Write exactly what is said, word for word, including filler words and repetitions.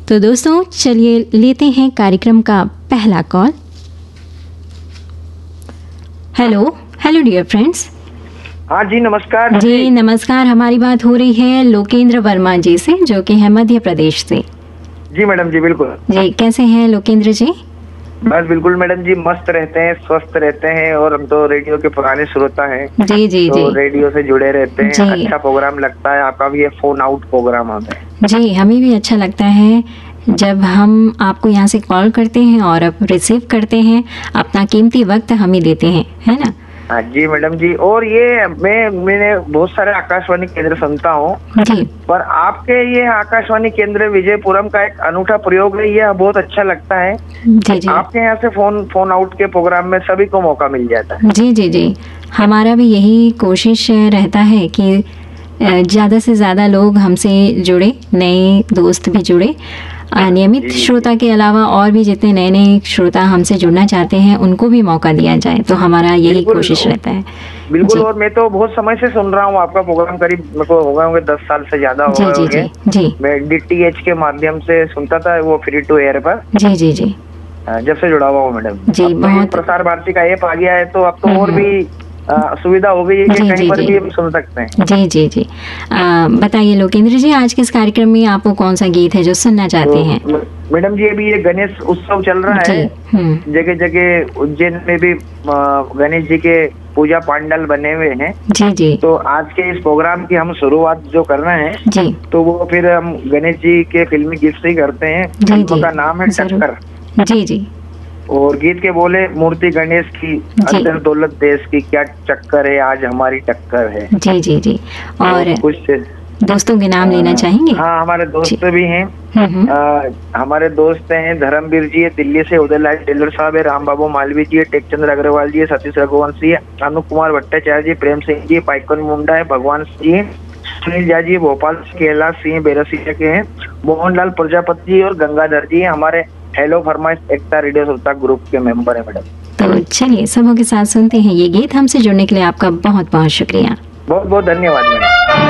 तो दोस्तों चलिए लेते हैं कार्यक्रम का पहला call. Hello hello dear friends. हाँ जी नमस्कार जी नमस्कार। हमारी बात हो रही है लोकेंद्र वर्मा जी से, जो कि है मध्य प्रदेश से। जी मैडम जी बिल्कुल। जी कैसे हैं लोकेंद्र जी? बस बिल्कुल मैडम जी, मस्त रहते हैं, स्वस्थ रहते हैं, और हम तो रेडियो के पुराने श्रोता हैं। जी जी तो जी रेडियो से जुड़े रहते हैं। जी। अच्छा प्रोग्राम लगता है आपका भी, ये फोन आउट प्रोग्राम हमें। जी हमें भी अच्छा लगता है जब हम आपको यहाँ से कॉल करते हैं और आप रिसीव करते हैं, अपना कीमती वक्त हमें देते हैं, है ना? हाँ जी मैडम जी। और ये मैं मैंने बहुत सारे आकाशवाणी केंद्र सुनता हूँ जी पर आपके ये आकाशवाणी केंद्र विजयपुरम का एक अनूठा प्रयोग है, ये बहुत अच्छा लगता है। जी जी आपके यहाँ से फोन फोन आउट के प्रोग्राम में सभी को मौका मिल जाता है। जी जी जी हमारा भी यही कोशिश रहता है कि ज़्यादा से ज़्यादा लोग हमसे जुड़े, नए दोस्त भी जुड़े। नियमित श्रोता के अलावा और भी जितने नए नए श्रोता हमसे जुड़ना चाहते हैं उनको भी मौका दिया जाए, तो हमारा यही कोशिश रहता है। बिल्कुल। और मैं तो बहुत समय से सुन रहा हूँ आपका प्रोग्राम, करीब मेरे को हो गए होंगे दस साल से ज्यादा हो गए होंगे। जी मैं डीटीएच के माध्यम से सुनता था, वो फ्री टू एयर पर। जी जी जी जब से जुड़ा हुआ हूँ मैडम जी। बहुत प्रसार भारती का ऐप आ गया है तो अब तो और भी आ, सुविधा हो गई है कि कहीं पर भी हम सुन सकते हैं। जी जी जी बताइए लोकेंद्र जी, आज के इस कार्यक्रम में आपको कौन सा गीत है जो सुनना चाहते तो, हैं? मैडम जी अभी ये गणेश उत्सव चल रहा है, जगह जगह उज्जैन में भी गणेश जी के पूजा पंडाल बने हुए हैं। जी जी तो आज के इस प्रोग्राम की हम शुरुआत जो कर रहे हैं जी, तो वो फिर हम गणेश जी के फिल्मी गीत से ही करते हैं। फिल्म का नाम है टक्कर। जी जी और गीत के बोले मूर्ति गणेश की, अंदर दौलत देश की, क्या चक्कर है आज हमारी टक्कर है। जी जी जी और कुछ दोस्तों के नाम लेना चाहेंगे? हाँ हमारे दोस्त भी हैं। आ, हमारे दोस्त हैं धर्मवीर जी है दिल्ली से, उदयलाल टेलर साहब है, राम बाबू मालवी जी है, टेकचंद्र अग्रवाल जी है, सतीश रघुवंशी है, अनु कुमार भट्टाचार्य जी, प्रेम सिंह जी, पाइकन मुंडा है, भगवान जी है, सुनील झा जी भोपाल से, कैलाश सिंह बेरसिया के हैं, मोहनलाल प्रजापति जी और गंगाधर जी हमारे हेलो फरमाइश एकता रेडियो श्रोता ग्रुप के मेंबर है मैडम। तो चलिए सबों के साथ सुनते हैं ये गीत। हमसे जुड़ने के लिए आपका बहुत बहुत शुक्रिया। बहुत बहुत धन्यवाद मैडम।